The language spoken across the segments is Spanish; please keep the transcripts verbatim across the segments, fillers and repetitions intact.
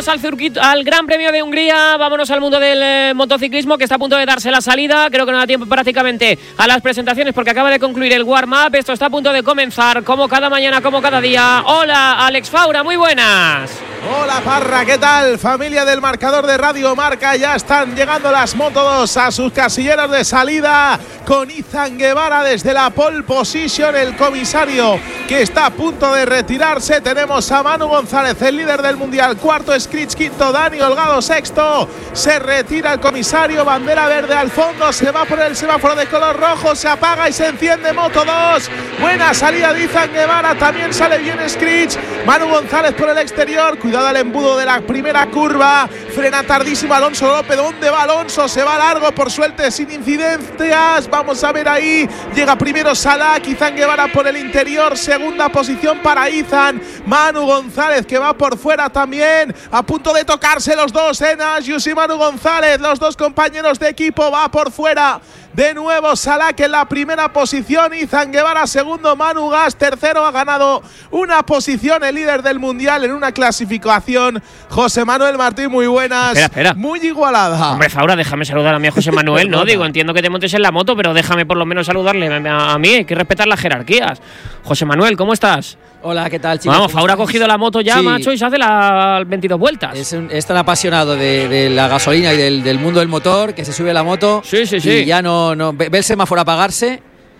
vámonos al circuito, al Gran Premio de Hungría, vámonos al mundo del eh, motociclismo, que está a punto de darse la salida. Creo que no da tiempo prácticamente a las presentaciones porque acaba de concluir el warm-up. Esto está a punto de comenzar, como cada mañana, como cada día. Hola, Alex Faura, muy buenas. Hola Parra, ¿qué tal? Familia del marcador de Radio Marca, ya están llegando las Moto dos a sus casilleros de salida con Izan Guevara desde la pole position, el comisario que está a punto de retirarse. Tenemos a Manu González, el líder del mundial, cuarto, Scritch quinto, Dani Holgado sexto. Se retira el comisario, bandera verde al fondo, se va por el semáforo de color rojo, se apaga y se enciende Moto dos. Buena salida de Izan Guevara, también sale bien Scritch. Manu González por el exterior, cuidado al embudo de la primera curva, frena tardísimo Alonso López. ¿Dónde va Alonso? Se va largo, por suerte sin incidencias. Vamos a ver ahí, llega primero Salah, Izan Guevara por el interior, segunda posición para Izan. Manu González que va por fuera también, a punto de tocarse los dos, Enagius y Manu González, los dos compañeros de equipo, va por fuera. De nuevo Salah que en la primera posición, Izan Guevara segundo, Manu Gas tercero. Ha ganado una posición el líder del mundial en una clasificación. José Manuel Martín, muy buenas. Espera, espera. Muy igualada. Hombre, Faura, déjame saludar a mí a José Manuel, ¿no? Digo, entiendo que te montes en la moto, pero déjame por lo menos saludarle a, a mí. Hay que respetar las jerarquías. José Manuel, ¿cómo estás? Hola, ¿qué tal, chicos? Vamos, Faura ha cogido la moto ya, sí, macho, y se hace las veintidós vueltas. Es, un, es tan apasionado de, de la gasolina y del, del mundo del motor que se sube a la moto. Sí, sí, sí. Y ya no, no ve, ve el semáforo apagarse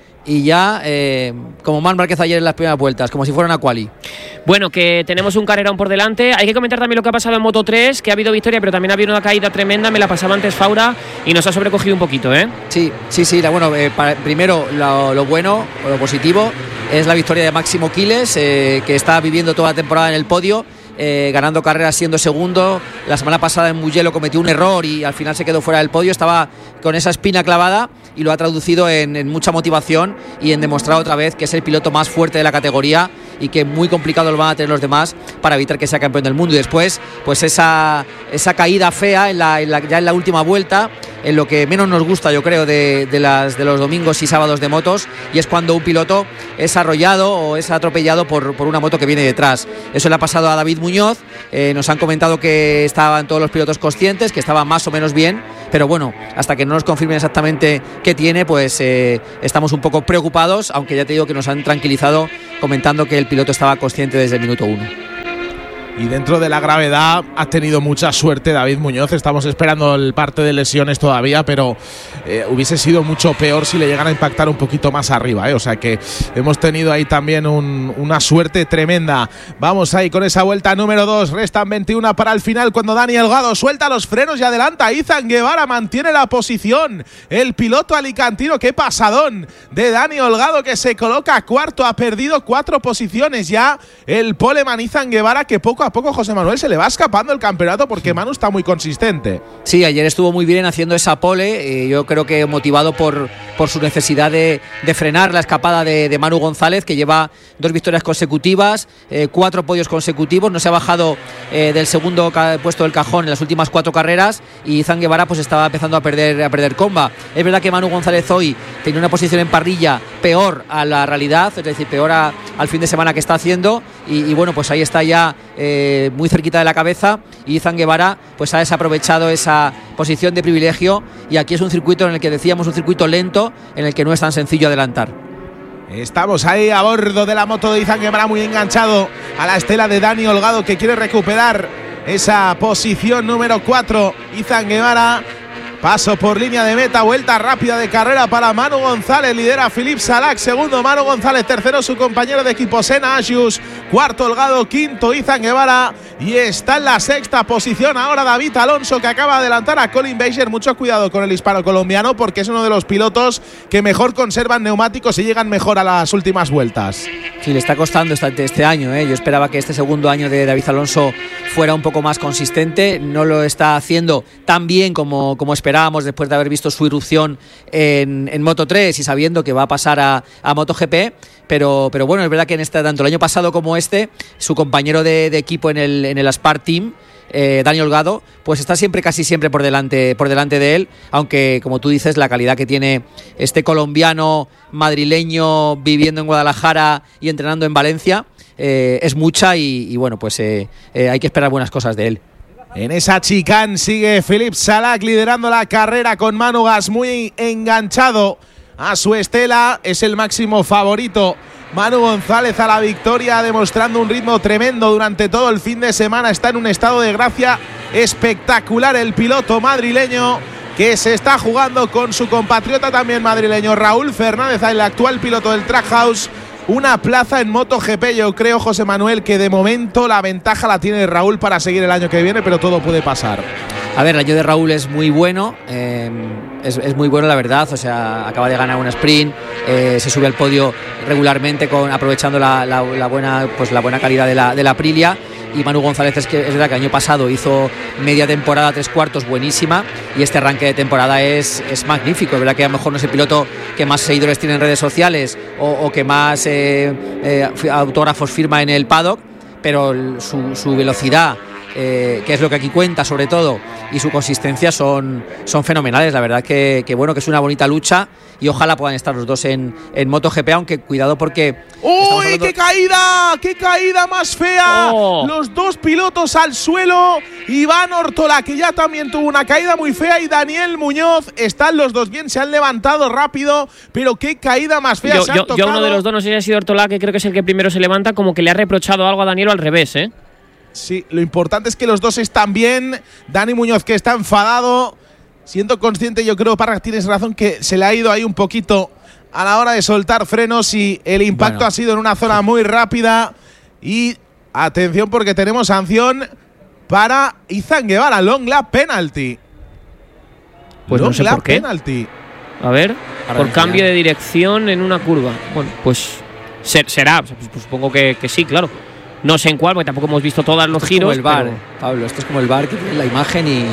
y ya, eh, como Marc Márquez ayer en las primeras vueltas, como si fuera una quali. Bueno, que tenemos un carrerón por delante. Hay que comentar también lo que ha pasado en Moto tres, que ha habido victoria, pero también ha habido una caída tremenda. Me la pasaba antes Faura y nos ha sobrecogido un poquito, ¿eh? Sí, sí, sí. La, bueno, eh, para, primero lo, lo bueno o lo positivo es la victoria de Máximo Quiles, eh, que está viviendo toda la temporada en el podio. Eh, ganando carreras, siendo segundo. La semana pasada en Mugello cometió un error y al final se quedó fuera del podio. Estaba con esa espina clavada y lo ha traducido en, en mucha motivación y en demostrar otra vez que es el piloto más fuerte de la categoría y que muy complicado lo van a tener los demás para evitar que sea campeón del mundo. Y después, pues esa, esa caída fea en la, en la, ya en la última vuelta, en lo que menos nos gusta, yo creo, de, de, las, de los domingos y sábados de motos, y es cuando un piloto es arrollado o es atropellado por, por una moto que viene detrás. Eso le ha pasado a David Muñoz. Eh, nos han comentado que estaban todos los pilotos conscientes, que estaban más o menos bien, pero bueno, hasta que no nos confirmen exactamente qué tiene, pues eh, estamos un poco preocupados, aunque ya te digo que nos han tranquilizado comentando que el piloto estaba consciente desde el minuto uno. Y dentro de la gravedad ha tenido mucha suerte David Muñoz. Estamos esperando el parte de lesiones todavía, pero eh, hubiese sido mucho peor si le llegan a impactar un poquito más arriba, ¿eh? O sea que hemos tenido ahí también un, una suerte tremenda. Vamos ahí con esa vuelta número dos. Restan veintiuno para el final cuando Dani Holgado suelta los frenos y adelanta. Izan Guevara mantiene la posición. El piloto alicantino, qué pasadón de Dani Holgado, que se coloca cuarto. Ha perdido cuatro posiciones ya el poleman Izan Guevara, que poco a poco, José Manuel, se le va escapando el campeonato porque Manu está muy consistente. Sí, ayer estuvo muy bien haciendo esa pole, eh, yo creo que motivado por, por su necesidad de, de frenar la escapada de, de Manu González, que lleva dos victorias consecutivas, eh, cuatro podios consecutivos, no se ha bajado eh, del segundo ca- puesto del cajón en las últimas cuatro carreras, y Izan Guevara pues estaba empezando a perder, a perder comba. Es verdad que Manu González hoy tenía una posición en parrilla peor a la realidad, es decir, peor a, al fin de semana que está haciendo, y, y bueno, pues ahí está ya eh, muy cerquita de la cabeza, y Izan Guevara pues ha desaprovechado esa posición de privilegio, y aquí es un circuito en el que decíamos, un circuito lento en el que no es tan sencillo adelantar. Estamos ahí a bordo de la moto de Izan Guevara, muy enganchado a la estela de Dani Holgado, que quiere recuperar esa posición número cuatro. Izan Guevara, paso por línea de meta, vuelta rápida de carrera para Manu González, lidera Philippe Salac, segundo Manu González, tercero su compañero de equipo Enagius, cuarto Holgado, quinto Izan Guevara, y está en la sexta posición ahora David Alonso, que acaba de adelantar a Colin Beischer. Mucho cuidado con el hispano colombiano, porque es uno de los pilotos que mejor conservan neumáticos y llegan mejor a las últimas vueltas. Sí, le está costando este, este año, ¿eh? Yo esperaba que este segundo año de David Alonso fuera un poco más consistente, no lo está haciendo tan bien como, como esperábamos después de haber visto su irrupción en, en Moto tres y sabiendo que va a pasar a, a MotoGP, pero, pero bueno, es verdad que en este, tanto el año pasado como este, su compañero de, de equipo en el, en el Aspar Team, Eh, Dani Holgado, pues está siempre, casi siempre por delante, por delante de él, aunque como tú dices, la calidad que tiene este colombiano madrileño viviendo en Guadalajara y entrenando en Valencia eh, es mucha, y, y bueno, pues eh, eh, hay que esperar buenas cosas de él. En esa chicane sigue Filip Salac liderando la carrera con Manu Gas muy enganchado a su estela. Es el máximo favorito Manu González a la victoria, demostrando un ritmo tremendo durante todo el fin de semana. Está en un estado de gracia espectacular el piloto madrileño, que se está jugando con su compatriota también madrileño Raúl Fernández, el actual piloto del Trackhouse, una plaza en MotoGP. Yo creo, José Manuel, que de momento la ventaja la tiene Raúl para seguir el año que viene, pero todo puede pasar. A ver, el año de Raúl es muy bueno, eh, es, es muy bueno la verdad, o sea, acaba de ganar un sprint, eh, se sube al podio regularmente con, aprovechando la, la, la, buena, pues la buena calidad de la, de la Aprilia. Y Manu González es que es verdad que el año pasado hizo media temporada, tres cuartos, buenísima, y este arranque de temporada es, es magnífico. Es verdad que a lo mejor no es el piloto que más seguidores tiene en redes sociales o, o que más eh, eh, autógrafos firma en el paddock, pero su, su velocidad, Eh, que es lo que aquí cuenta sobre todo, y su consistencia son, son fenomenales. La verdad que, que bueno, que es una bonita lucha y ojalá puedan estar los dos en, en MotoGP, aunque cuidado porque... ¡Uy, hablando... qué caída! ¡Qué caída más fea! Oh. Los dos pilotos al suelo, Iván Ortola, que ya también tuvo una caída muy fea, y Daniel Muñoz, están los dos bien, se han levantado rápido, pero qué caída más fea. Yo, se han yo, tocado. yo uno de los dos, no sé si ha sido Ortola, que creo que es el que primero se levanta, como que le ha reprochado algo a Daniel al revés, ¿eh? Sí, lo importante es que los dos están bien. Dani Muñoz, que está enfadado, siendo consciente, yo creo, Parra, tienes razón, que se le ha ido ahí un poquito a la hora de soltar frenos y el impacto bueno. ha sido en una zona muy rápida. Y atención, porque tenemos sanción para Izan Guevara, long lap penalty. Pues long no sé lap por qué. Penalty. A ver, Para por cambio de dirección en una curva. Bueno, pues ser, será, pues supongo que, que sí, claro. No sé en cuál, porque tampoco hemos visto todos los esto giros. Es como el bar, pero... Pablo, esto es como el bar que tiene la imagen y,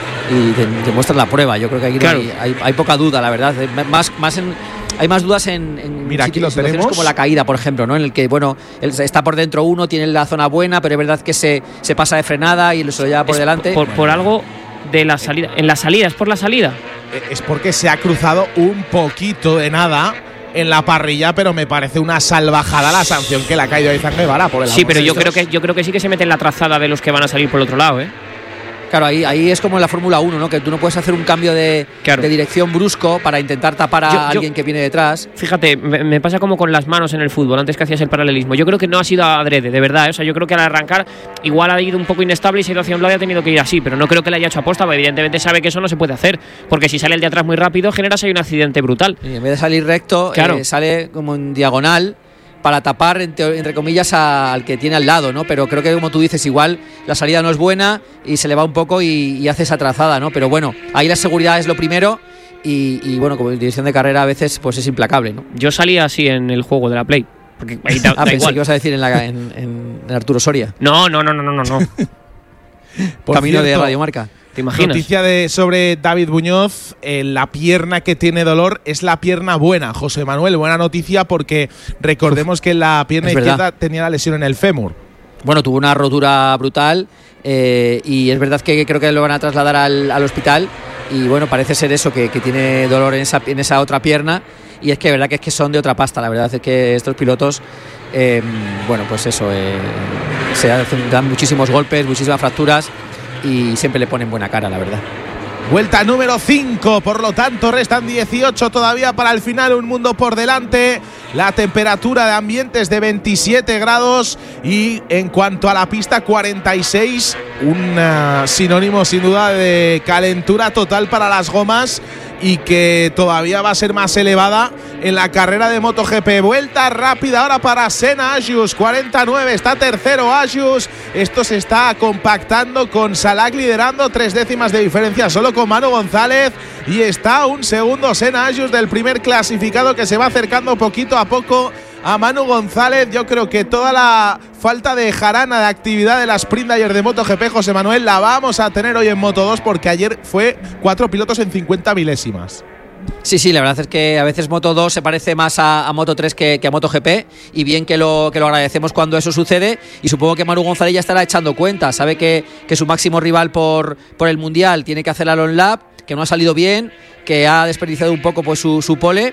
y te, te muestra la prueba. Yo creo que aquí claro. hay, hay, hay poca duda, la verdad. Más, más en, hay más dudas en, en Mira, aquí lo tenemos. Como la caída, por ejemplo, ¿no? En el que, bueno, él está por dentro uno, tiene la zona buena, pero es verdad que se, se pasa de frenada y se lo lleva por es delante. Por, por algo de la salida. En la salida, es por la salida. Es porque se ha cruzado un poquito de nada en la parrilla, pero me parece una salvajada la sanción que le ha caído a Izan Guevara por el Sí, pero yo creo que yo creo que sí que se mete en la trazada de los que van a salir por el otro lado, ¿eh? Claro, ahí, ahí es como en la Fórmula uno, ¿no? Que tú no puedes hacer un cambio de, claro. de dirección brusco para intentar tapar a yo, yo, alguien que viene detrás. Fíjate, me, me pasa como con las manos en el fútbol, antes que hacías el paralelismo. Yo creo que no ha sido adrede, de verdad, ¿eh? O sea, yo creo que al arrancar igual ha ido un poco inestable y se ha ido hacia un lado y ha tenido que ir así, pero no creo que le haya hecho aposta, porque evidentemente sabe que eso no se puede hacer, porque si sale el de atrás muy rápido, generas ahí un accidente brutal. Y en vez de salir recto, claro. eh, sale como en diagonal, para tapar, entre, entre comillas, a, al que tiene al lado, ¿no? Pero creo que, como tú dices, igual la salida no es buena y se le va un poco y, y hace esa trazada, ¿no? Pero bueno, ahí la seguridad es lo primero y, y bueno, como dirección de carrera a veces pues es implacable, ¿no? Yo salí así en el juego de la Play. Porque ahí da, ah, da pensé igual. que ibas a decir en, la, en, en, en Arturo Soria. No, no, no, no, no, no. Camino cierto, de Radio Marca. ¿Te imaginas? Noticia de, sobre David Muñoz, eh, la pierna que tiene dolor es la pierna buena, José Manuel. Buena noticia porque recordemos que la pierna izquierda tenía la lesión en el fémur. Bueno, tuvo una rotura brutal eh, y es verdad que creo que lo van a trasladar al, al hospital y bueno, parece ser eso, que, que tiene dolor en esa, en esa otra pierna y es que es verdad que es que son de otra pasta. La verdad es que estos pilotos, eh, bueno, pues eso, eh, se hacen, dan muchísimos golpes, muchísimas fracturas y siempre le ponen buena cara, la verdad. Vuelta número cinco, por lo tanto restan dieciocho todavía para el final, un mundo por delante. La temperatura de ambiente es de veintisiete grados y en cuanto a la pista cuarenta y seis, un uh, sinónimo sin duda de calentura total para las gomas y que todavía va a ser más elevada en la carrera de MotoGP. Vuelta rápida ahora para Senna Agius, cuarenta y nueve, está tercero Agius. Esto se está compactando con Salac liderando, tres décimas de diferencia solo con Manu González y está un segundo Senna Agius del primer clasificado que se va acercando poquito a poco a Manu González. Yo creo que toda la falta de jarana de actividad de la sprint de ayer de MotoGP, José Manuel, la vamos a tener hoy en Moto dos porque ayer fue cuatro pilotos en cincuenta milésimas. Sí, sí, la verdad es que a veces Moto dos se parece más a, a Moto tres que, que a MotoGP y bien que lo, que lo agradecemos cuando eso sucede y supongo que Manu González ya estará echando cuenta, sabe que, que su máximo rival por, por el Mundial tiene que hacer la long lap, que no ha salido bien, que ha desperdiciado un poco pues su, su pole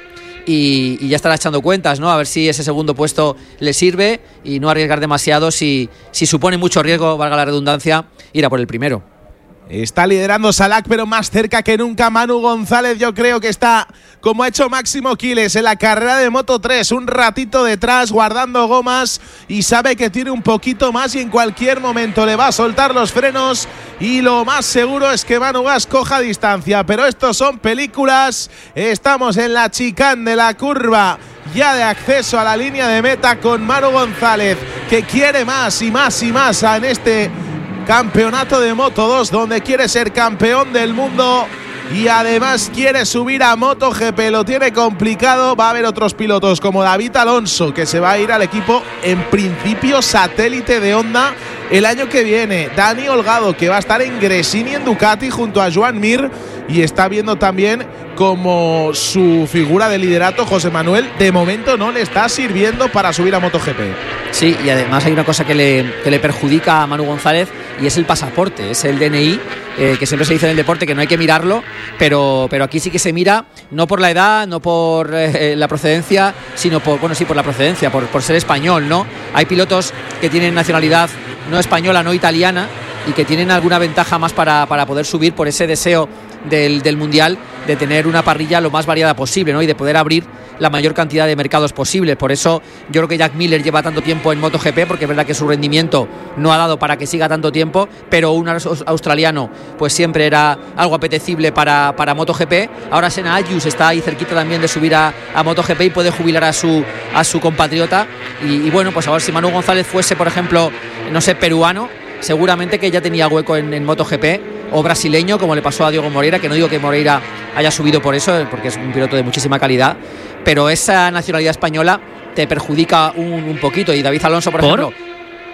y, y ya estará echando cuentas, ¿no? A ver si ese segundo puesto le sirve y no arriesgar demasiado si, si supone mucho riesgo, valga la redundancia, ir a por el primero. Está liderando Salak, pero más cerca que nunca Manu González. Yo creo que está, como ha hecho Máximo Quiles en la carrera de Moto tres, un ratito detrás, guardando gomas, y sabe que tiene un poquito más y en cualquier momento le va a soltar los frenos, y lo más seguro es que Manu Gas coja distancia. Pero estos son películas. Estamos en la chicane de la curva ya de acceso a la línea de meta con Manu González, que quiere más y más y más en este campeonato de Moto dos, donde quiere ser campeón del mundo y además quiere subir a MotoGP. Lo tiene complicado. Va a haber otros pilotos como David Alonso, que se va a ir al equipo en principio satélite de Honda el año que viene. Dani Holgado, que va a estar en Gresini en Ducati junto a Joan Mir, y está viendo también como su figura de liderato, José Manuel, de momento no le está sirviendo para subir a MotoGP. Sí, y además hay una cosa que le, que le perjudica a Manu González, y es el pasaporte, es el D N I, eh, que siempre se dice en el deporte que no hay que mirarlo, pero, pero aquí sí que se mira, no por la edad, no por eh, la procedencia, sino por, bueno, sí, por la procedencia, por, por ser español, ¿no? Hay pilotos que tienen nacionalidad no española, no italiana, y que tienen alguna ventaja más para, para poder subir por ese deseo del, del Mundial, de tener una parrilla lo más variada posible, ¿no? Y de poder abrir la mayor cantidad de mercados posibles. Por eso yo creo que Jack Miller lleva tanto tiempo en MotoGP, porque es verdad que su rendimiento no ha dado para que siga tanto tiempo, pero un australiano pues siempre era algo apetecible para, para MotoGP. Ahora Senna Agius está ahí cerquita también de subir a, a MotoGP y puede jubilar a su, a su compatriota, y, y bueno, pues a ver si Manu González fuese, por ejemplo, no sé, peruano, seguramente que ya tenía hueco en, en MotoGP, o brasileño, como le pasó a Diego Moreira, que no digo que Moreira haya subido por eso, porque es un piloto de muchísima calidad, pero esa nacionalidad española te perjudica un, un poquito. Y David Alonso, por, ¿Por? ejemplo,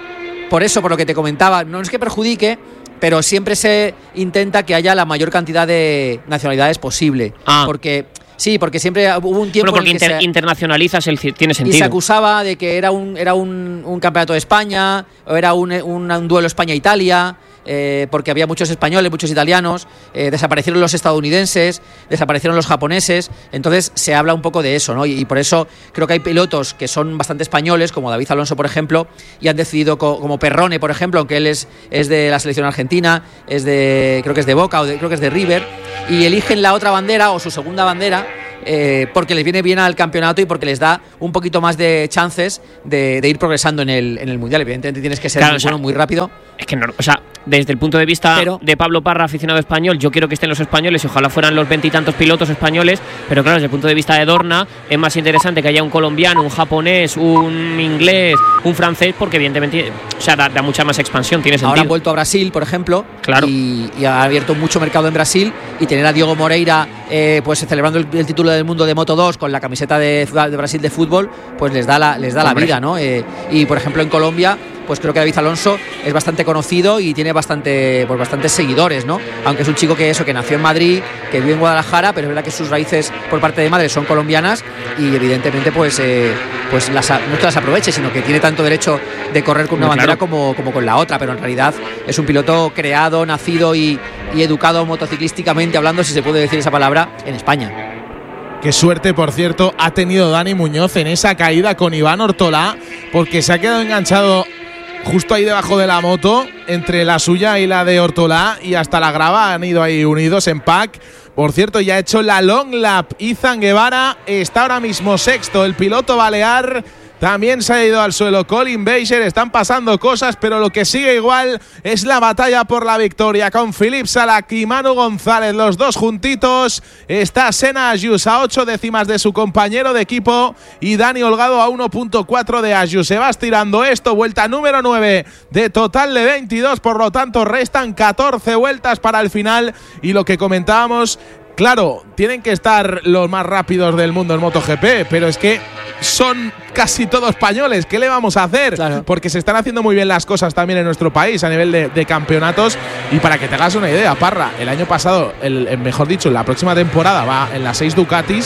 por eso, por lo que te comentaba, no es que perjudique, pero siempre se intenta que haya la mayor cantidad de nacionalidades posible, ah. porque... Sí, porque siempre hubo un tiempo bueno, porque en el que inter, se, internacionalizas el tiene sentido. Y se acusaba de que era un era un, un campeonato de España, o era un, un, un duelo España-Italia, eh, porque había muchos españoles, muchos italianos, eh, desaparecieron los estadounidenses, desaparecieron los japoneses, entonces se habla un poco de eso, ¿no? Y, y por eso creo que hay pilotos que son bastante españoles, como David Alonso, por ejemplo, y han decidido, co como Perrone, por ejemplo, aunque él es, es de la selección argentina, es de creo que es de Boca, o de, creo que es de River, y eligen la otra bandera o su segunda bandera, Eh, porque les viene bien al campeonato y porque les da un poquito más de chances de, de ir progresando en el, en el Mundial. Evidentemente tienes que ser claro, muy, o sea, bueno, muy rápido. Es que no, o sea, desde el punto de vista pero, de Pablo Parra, aficionado español, yo quiero que estén los españoles y ojalá fueran los veintitantos pilotos españoles, pero claro, desde el punto de vista de Dorna es más interesante que haya un colombiano, un japonés, un inglés, un francés, porque evidentemente, o sea, da, da mucha más expansión, tiene sentido. Ahora han vuelto a Brasil, por ejemplo, claro. y, y ha abierto mucho mercado en Brasil, y tener a Diego Moreira eh, pues celebrando el, el título del mundo de Moto dos con la camiseta de, de Brasil de fútbol, pues les da la, les da la vida, ¿no? Eh, y por ejemplo en Colombia, pues creo que David Alonso es bastante conocido y tiene bastante, pues bastantes seguidores, ¿no? Aunque es un chico que eso, que nació en Madrid, que vive en Guadalajara, pero es verdad que sus raíces por parte de madre son colombianas, y evidentemente pues, eh, pues las, no es que las aproveche, sino que tiene tanto derecho de correr con una no, bandera claro. como, como con la otra, pero en realidad es un piloto creado, nacido y, y educado motociclísticamente hablando, si se puede decir esa palabra, en España. Qué suerte, por cierto, ha tenido Dani Muñoz en esa caída con Iván Ortolá, porque se ha quedado enganchado justo ahí debajo de la moto, entre la suya y la de Ortolá, y hasta la grava han ido ahí unidos en pack. Por cierto, ya ha hecho la long lap Izan Guevara, está ahora mismo sexto el piloto balear. También se ha ido al suelo Colin Beiser. Están pasando cosas, pero lo que sigue igual es la batalla por la victoria, con Philippe Salak y Manu González, los dos juntitos. Está Senna Agius a ocho décimas de su compañero de equipo, y Dani Holgado a uno punto cuatro de Agius. Se va estirando esto, vuelta número nueve de total de veintidós, por lo tanto restan catorce vueltas para el final. Y lo que comentábamos, claro, tienen que estar los más rápidos del mundo en MotoGP, pero es que son casi todos españoles. ¿Qué le vamos a hacer? Claro. Porque se están haciendo muy bien las cosas también en nuestro país a nivel de, de campeonatos. Y para que te hagas una idea, Parra, el año pasado, el, el mejor dicho, la próxima temporada va en las seis Ducatis,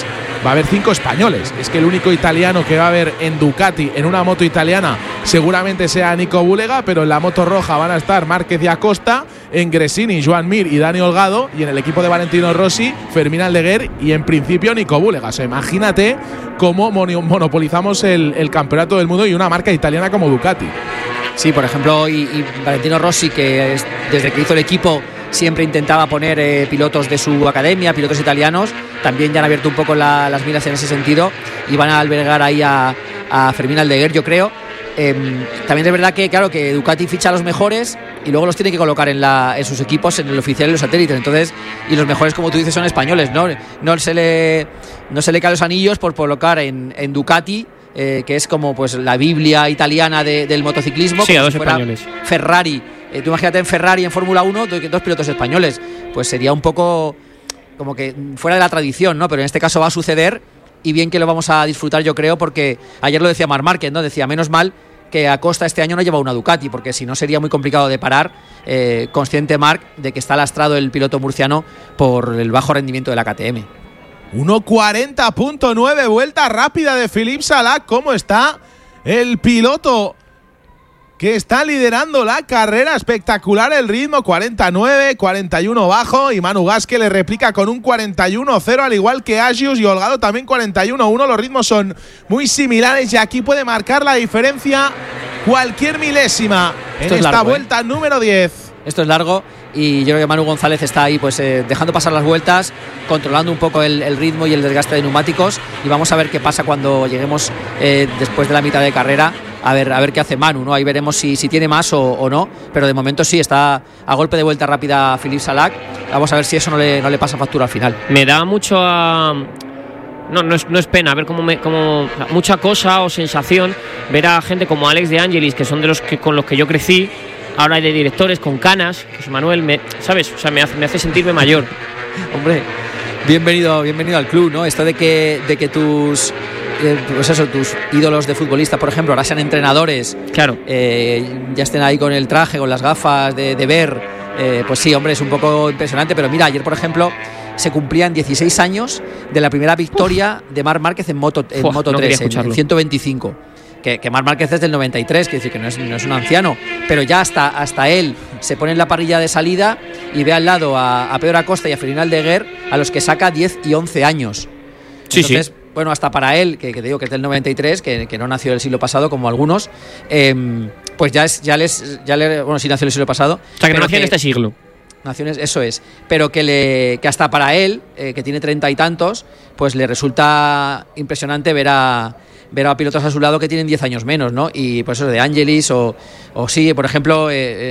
va a haber cinco españoles. Es que el único italiano que va a haber en Ducati, en una moto italiana, seguramente sea Nico Bulega, pero en la moto roja van a estar Márquez y Acosta, en Gresini, Joan Mir y Dani Holgado, y en el equipo de Valentino Rossi, Fermín Aldeguer y en principio Nico Bulega. O sea, imagínate cómo monopolizamos el, el campeonato del mundo y una marca italiana como Ducati. Sí, por ejemplo, y, y Valentino Rossi, que es, desde que hizo el equipo siempre intentaba poner eh, pilotos de su academia, pilotos italianos, también ya han abierto un poco la, las miras en ese sentido y van a albergar ahí a, a Fermín Aldeguer, yo creo. Eh, también es verdad que, claro, que Ducati ficha a los mejores y luego los tiene que colocar en, la, en sus equipos, en el oficial y los satélites. Entonces, y los mejores, como tú dices, son españoles, ¿no? No se le, no se le caen los anillos por colocar en, en Ducati, eh, que es como pues la Biblia italiana de, del motociclismo. Sí, a dos si fuera españoles. Ferrari. Eh, tú imagínate en Ferrari, en Fórmula uno, dos, dos pilotos españoles. Pues sería un poco como que fuera de la tradición, ¿no? Pero en este caso va a suceder. Y bien que lo vamos a disfrutar, yo creo, porque ayer lo decía Marc Márquez, ¿no? Decía, menos mal que Acosta este año no lleva una Ducati, porque si no sería muy complicado de parar, eh, consciente Marc de que está lastrado el piloto murciano por el bajo rendimiento de la K T M. uno cuarenta punto nueve, vuelta rápida de Philippe Salac. ¿Cómo está el piloto que está liderando la carrera? Espectacular el ritmo, cuarenta y nueve, cuarenta y uno bajo, y Manu Gasque le replica con un cuarenta y uno cero, al igual que Agius, y Holgado también cuarenta y uno uno. Los ritmos son muy similares y aquí puede marcar la diferencia cualquier milésima en esta largo, vuelta ¿eh? número diez. Esto es largo y yo creo que Manu González está ahí pues eh, dejando pasar las vueltas, controlando un poco el, el ritmo y el desgaste de neumáticos, y vamos a ver qué pasa cuando lleguemos eh, después de la mitad de carrera. A ver, a ver qué hace Manu, ¿no? Ahí veremos si, si tiene más o, o no, pero de momento sí, está a golpe de vuelta rápida Philippe Salac. Vamos a ver si eso no le, no le pasa factura al final. Me da mucho a... No, no es, no es pena, a ver cómo me, cómo, mucha cosa o sensación ver a gente como Alex de Angelis, que son de los que con los que yo crecí, ahora hay de directores con canas, José Manuel, me, ¿sabes? O sea, me hace, me hace sentirme mayor. Hombre, bienvenido, bienvenido al club, ¿no? Esto de que, de que tus... pues eso, tus ídolos de futbolistas, por ejemplo, ahora sean entrenadores, claro, eh, ya estén ahí con el traje, con las gafas de, de ver, eh, pues sí, hombre, es un poco impresionante. Pero mira, ayer, por ejemplo, se cumplían dieciséis años de la primera victoria Uf. de Marc Márquez en Moto, en Uf, Moto no tres, en, en ciento veinticinco. Que, que Marc Márquez es del noventa y tres, que decir que no es, no es un anciano, pero ya hasta, hasta él se pone en la parrilla de salida y ve al lado a, a Pedro Acosta y a Fermín Aldeguer, a los que saca diez y once años. Sí, Entonces, sí. Bueno, hasta para él, que, que te digo que es del noventa y tres, que, que no nació el siglo pasado como algunos, eh, pues ya es, ya les, ya le, bueno, sí nació el siglo pasado. O sea, que no nació en este siglo. Naciones, eso es, pero que le que hasta para él, eh, que tiene treinta y tantos, pues le resulta impresionante ver a ver a pilotos a su lado que tienen diez años menos, ¿no? Y pues eso de Angelis o, o sí, por ejemplo, eh,